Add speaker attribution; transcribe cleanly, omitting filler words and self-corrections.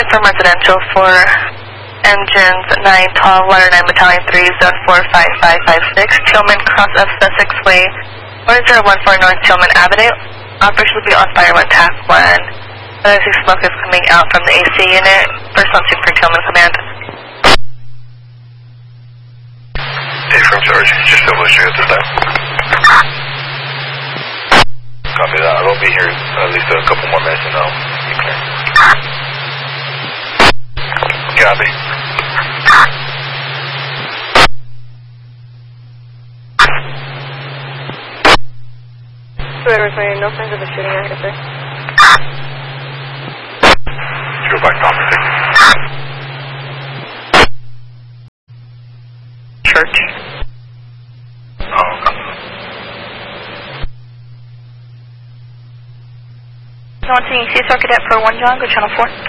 Speaker 1: confirm residential for engines 912, water 9 battalion 3, zone 45556, Tillman Cross of Sussex Way, 1014 North Tillman Avenue. Operation will be on fire when TAC 1. Another smoke is coming out from the AC unit. First on 2 for Tillman Command.
Speaker 2: Hey, from Charge, just double check at this time. Copy that. I will be here at least a couple more minutes and I'll be clear. Copy.
Speaker 1: No signs of a shooting active, sir.
Speaker 2: Go back down to
Speaker 1: Church.
Speaker 2: Oh, okay.
Speaker 1: No, seeing CSR Cadet for 1 John, go channel 4.